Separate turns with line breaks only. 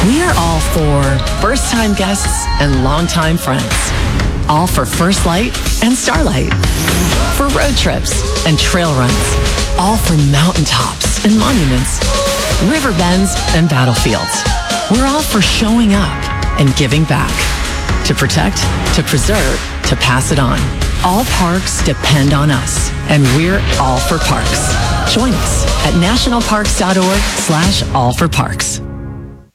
We are all for first-time guests and longtime friends. All for First Light and Starlight. For road trips and trail runs. All for mountaintops and monuments. River bends and battlefields. We're all for showing up and giving back. To protect, to preserve, to pass it on. All parks depend on us, and we're all for parks. Join us at nationalparks.org/allforparks.